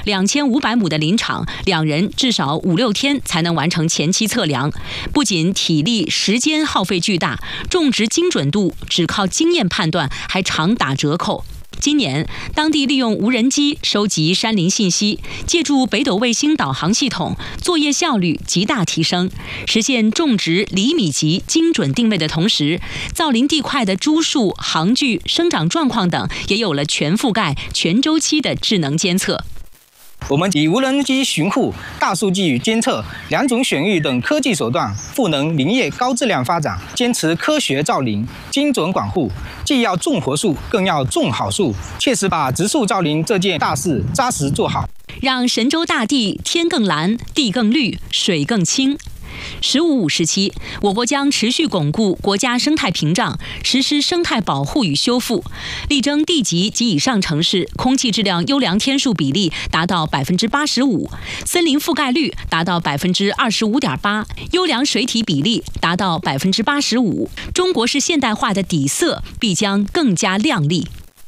2500亩的林场，2人至少5、6天才能完成前期测量，不仅体力、时间耗费巨大，种植精准度只靠经验判断还常打折扣。今年，当地利用无人机收集山林信息，借助北斗卫星导航系统，作业效率极大提升，实现种植厘米级精准定位的同时，造林地块的株数、行距、生长状况等也有了全覆盖、全周期的智能监测。 我们以无人机巡护、大数据监测、2种选育等科技手段，赋能林业高质量发展，坚持科学造林、精准管护，既要种活树，更要种好树，切实把植树造林这件大事扎实做好， 让神州大地天更蓝、地更绿、水更清。15-5时期，我国将持续巩固国家生态屏障，实施生态保护与修复，力争地级及以上城市空气质量优良天数比例达到85%，森林覆盖率达到25.8%，优良水体比例达到85%。中国式现代化的底色必将更加亮丽。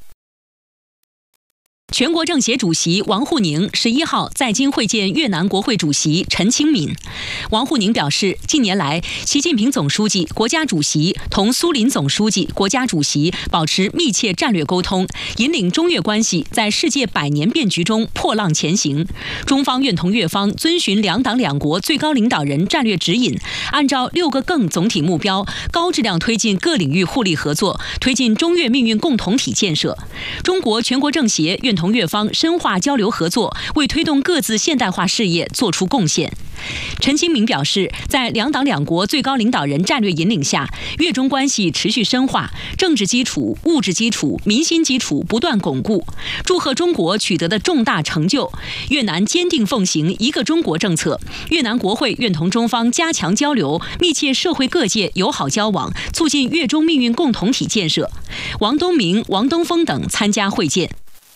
全国政协主席王沪宁11号在京会见越南国会主席陈清敏。王沪宁表示，近年来，习近平总书记、国家主席同苏林总书记、国家主席保持密切战略沟通，引领中越关系在世界百年变局中破浪前行。中方愿同越方遵循2党2国最高领导人战略指引，按照6个更总体目标，高质量推进各领域互利合作，推进中越命运共同体建设。中国全国政协愿同越方深化交流合作，为推动各自现代化事业作出贡献。陈清敏表示，在2党2国最高领导人战略引领下，越中关系持续深化，政治基础、物质基础、民心基础不断巩固。祝贺中国取得的重大成就，越南坚定奉行一个中国政策。越南国会愿同中方加强交流，密切社会各界友好交往，促进越中命运共同体建设。王东明、王东峰等参加会见。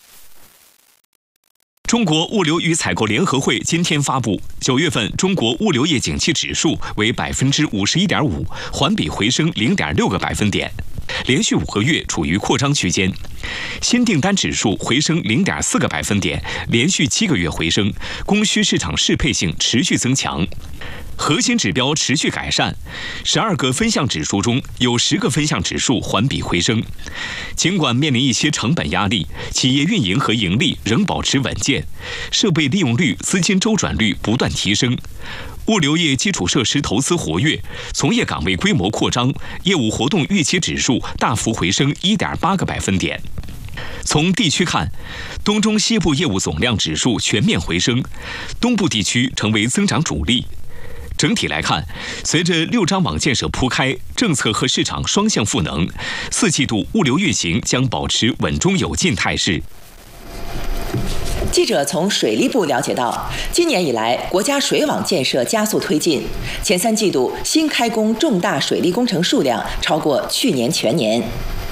中国物流与采购联合会今天发布，9月份中国物流业景气指数为51.5%，环比回升0.6个百分点，连续5个月处于扩张区间。新订单指数回升0.4个百分点，连续7个月回升，供需市场适配性持续增强。核心指标持续改善，12个分项指数中有10个分项指数环比回升。尽管面临一些成本压力，企业运营和盈利仍保持稳健，设备利用率、资金周转率不断提升。物流业基础设施投资活跃，从业岗位规模扩张，业务活动预期指数大幅回升1.8个百分点。从地区看，东中西部业务总量指数全面回升，东部地区成为增长主力。整体来看，随着6张网建设铺开，政策和市场双向赋能，4季度物流运行将保持稳中有进态势。 记者从水利部了解到，今年以来，国家水网建设加速推进，前3季度新开工重大水利工程数量超过去年全年。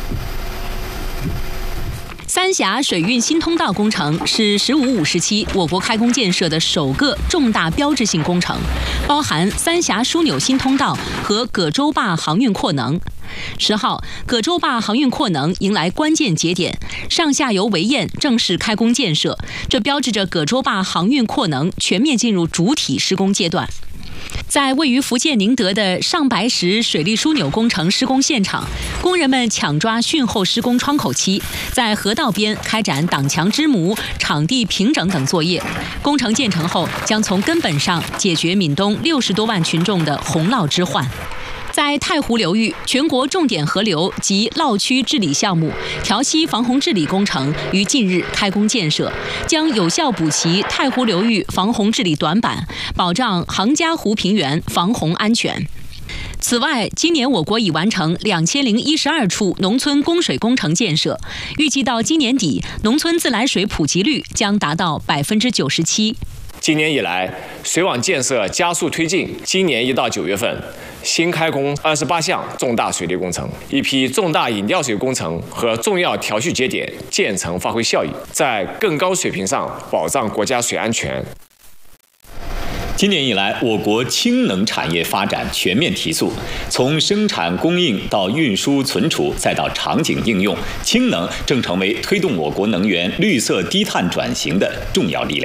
三峡水运新通道工程是15-5时期我国开工建设的首个重大标志性工程，包含三峡枢纽新通道和葛洲坝航运扩能。10号，葛洲坝航运扩能迎来关键节点，上下游围堰正式开工建设，这标志着葛洲坝航运扩能全面进入主体施工阶段。在位于福建宁德的上白石水利枢纽工程施工现场，工人们抢抓汛后施工窗口期，在河道边开展挡墙支模、场地平整等作业。工程建成后，将从根本上解决闽东60多万群众的洪涝之患。在太湖流域，全国重点河流及涝区治理项目调溪防洪治理工程于近日开工建设，将有效补齐太湖流域防洪治理短板，保障杭嘉湖平原防洪安全。此外，今年我国已完成2012处农村供水工程建设，预计到今年底，农村自来水普及率将达到97%。 今年以来，水网建设加速推进。今年1到9月份，新开工28项重大水利工程，一批重大引调水工程和重要调蓄节点建成发挥效益，在更高水平上保障国家水安全。 今年以来，我国氢能产业发展全面提速，从生产供应到运输存储，再到场景应用，氢能正成为推动我国能源绿色低碳转型的重要力量。